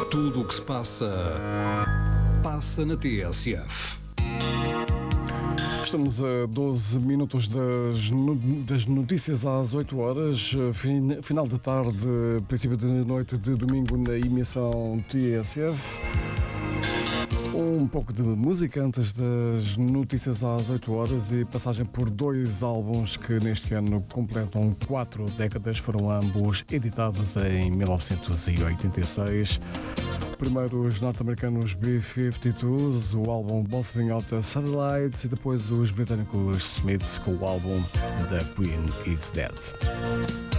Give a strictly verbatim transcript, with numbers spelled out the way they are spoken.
Tudo o que se passa, passa na T S F. Estamos a doze minutos das, das notícias às oito horas, fin, final de tarde, princípio de noite de domingo na emissão T S F. Um pouco de música antes das notícias às oito horas e passagem por dois álbuns que neste ano completam quatro décadas, foram ambos editados em mil novecentos e oitenta e seis. Primeiro os norte-americanos B cinquenta e dois, o álbum Bouncing Out the Satellites, e depois os britânicos Smiths com o álbum The Queen Is Dead.